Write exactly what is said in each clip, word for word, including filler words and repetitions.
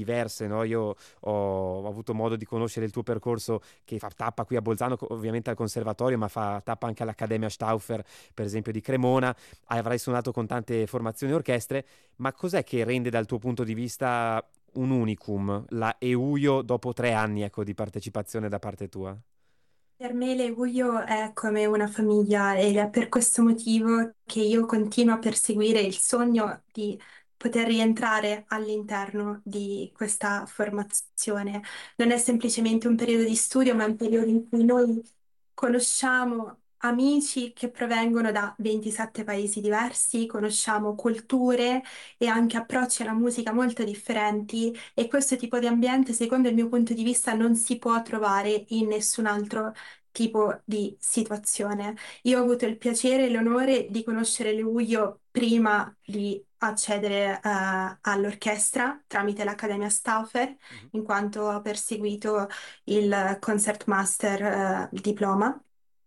diverse, no? Io ho, ho avuto modo di conoscere il tuo percorso che fa tappa qui a Bolzano, co- ovviamente al conservatorio, ma fa tappa anche all'Accademia Stauffer, per esempio di Cremona. Avrai suonato con tante formazioni e orchestre, ma cos'è che rende dal tuo punto di vista un unicum, la EUIO dopo tre anni, ecco, di partecipazione da parte tua? Per me l'Eguio è come una famiglia ed è per questo motivo che io continuo a perseguire il sogno di poter rientrare all'interno di questa formazione. Non è semplicemente un periodo di studio, ma è un periodo in cui noi conosciamo amici che provengono da ventisette paesi diversi, conosciamo culture e anche approcci alla musica molto differenti e questo tipo di ambiente, secondo il mio punto di vista, non si può trovare in nessun altro tipo di situazione. Io ho avuto il piacere e l'onore di conoscere Luglio prima di accedere eh, all'orchestra tramite l'Accademia Stauffer, Mhm. in quanto ho perseguito il Concertmaster eh, il diploma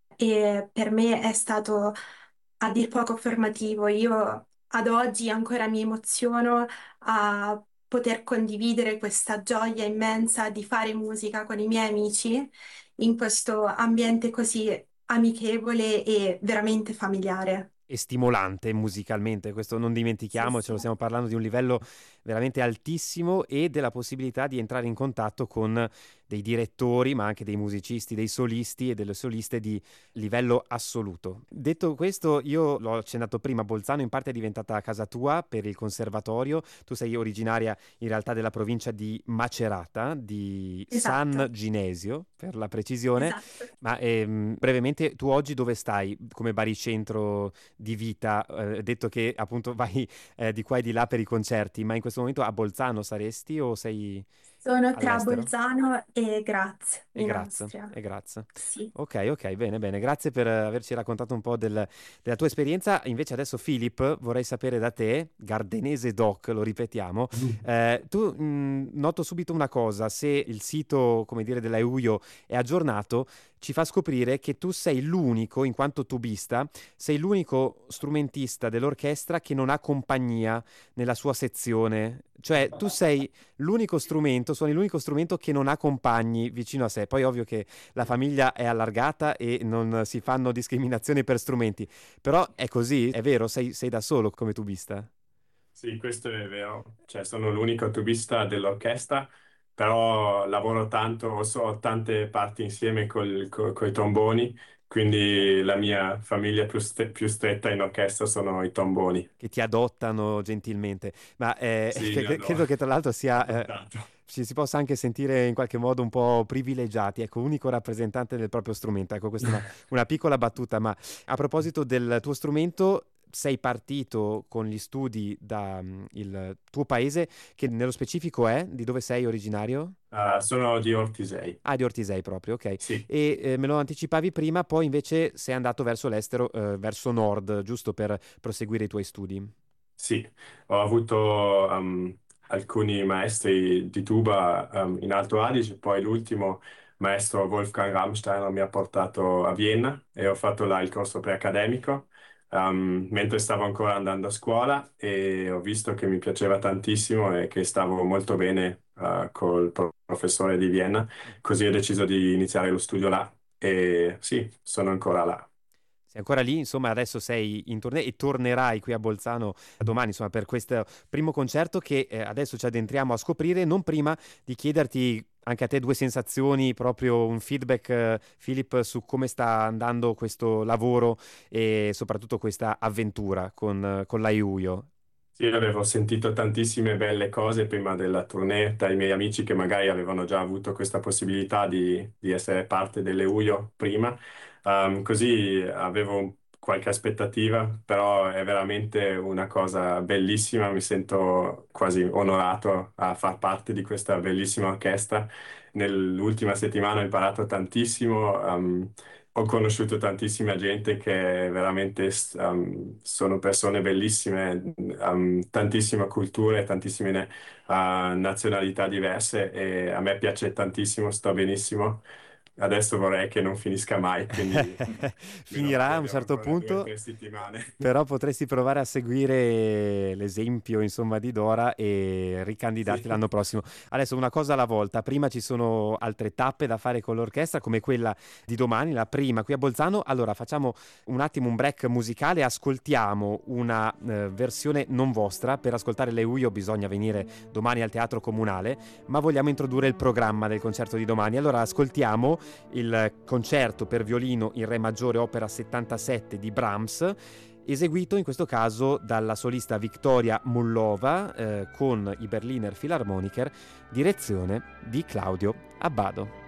e per me è stato a dir poco formativo. Io ad oggi ancora mi emoziono a poter condividere questa gioia immensa di fare musica con i miei amici in questo ambiente così amichevole e veramente familiare. E stimolante musicalmente, questo non Sì, sì. dimentichiamocelo, stiamo parlando di un livello veramente altissimo e della possibilità di entrare in contatto con dei direttori, ma anche dei musicisti, dei solisti e delle soliste di livello assoluto. Detto questo, io l'ho accennato prima, Bolzano in parte è diventata casa tua per il conservatorio, tu sei originaria in realtà della provincia di Macerata, di San Esatto, Ginesio, per la precisione, esatto. ma ehm, brevemente tu oggi dove stai come baricentro di vita, eh, detto che appunto vai eh, di qua e di là per i concerti, ma in questo momento a Bolzano saresti o sei Sono tra all'estero? Bolzano e Graz, E in grazie, Austria. e grazie. Sì. Ok, ok, bene, bene. Grazie per eh, averci raccontato un po' del- della tua esperienza. Invece adesso, Philip, vorrei sapere da te, Gardenese Doc, lo ripetiamo. Eh, tu mh, noto subito una cosa, se il sito, come dire, della Euio è aggiornato, ci fa scoprire che tu sei l'unico, in quanto tubista, sei l'unico strumentista dell'orchestra che non ha compagnia nella sua sezione. Cioè, tu sei l'unico strumento, suoni l'unico strumento che non ha compagni vicino a sé. Poi ovvio che la famiglia è allargata e non si fanno discriminazioni per strumenti, però è così, è vero, sei, sei da solo come tubista. Sì, questo è vero, cioè sono l'unico tubista dell'orchestra, però lavoro tanto, ho so- ho tante parti insieme col, co- coi tromboni, quindi la mia famiglia più, stre- più stretta in orchestra sono i tromboni. Che ti adottano gentilmente, ma eh, Sì, che- mi che- hanno credo che tra l'altro sia, eh, adottato. ci si possa anche sentire in qualche modo un po' privilegiati, ecco, unico rappresentante del proprio strumento. Ecco, questa è una, una piccola battuta, ma a proposito del tuo strumento, sei partito con gli studi dal tuo paese, che nello specifico è, di dove sei originario? Ah, sono di Ortisei, Ah, di Ortisei proprio, ok. sì. E eh, me lo anticipavi prima, poi invece sei andato verso l'estero, eh, verso nord, giusto per proseguire i tuoi studi. Sì, ho avuto um, alcuni maestri di tuba um, in Alto Adige, poi l'ultimo maestro Wolfgang Rammsteiner mi ha portato a Vienna e ho fatto là il corso preaccademico um, mentre stavo ancora andando a scuola e ho visto che mi piaceva tantissimo e che stavo molto bene uh, col pro- professore di Vienna, così ho deciso di iniziare lo studio là e sì, sono ancora là. Sei ancora lì, insomma, adesso sei in tournée e tornerai qui a Bolzano domani, insomma, per questo primo concerto che eh, adesso ci addentriamo a scoprire, non prima di chiederti anche a te due sensazioni, proprio un feedback, eh, Philip, su come sta andando questo lavoro e soprattutto questa avventura con, eh, con la Iuio. Sì, avevo sentito tantissime belle cose prima della tournée dai miei amici che magari avevano già avuto questa possibilità di, di essere parte delle Ujo prima. Um, così avevo qualche aspettativa, però è veramente una cosa bellissima. Mi sento quasi onorato a far parte di questa bellissima orchestra. Nell'ultima settimana ho imparato tantissimo. Um, ho conosciuto tantissima gente che veramente um, sono persone bellissime, um, tantissima cultura e tantissime uh, nazionalità diverse e a me piace tantissimo, sto benissimo. adesso vorrei che non finisca mai, quindi Finirà a un certo punto, però potresti provare a seguire l'esempio, insomma, di Dora e ricandidarti Sì. l'anno prossimo. Adesso una cosa alla volta, prima ci sono altre tappe da fare con l'orchestra, come quella di domani, la prima qui a Bolzano. Allora facciamo un attimo un break musicale, ascoltiamo una eh, versione non vostra. Per ascoltare le Ujo bisogna venire domani al Teatro Comunale, ma vogliamo introdurre il programma del concerto di domani. Allora ascoltiamo il concerto per violino in re maggiore opera settantasette di Brahms, eseguito in questo caso dalla solista Victoria Mullova eh, con i Berliner Philharmoniker, direzione di Claudio Abbado.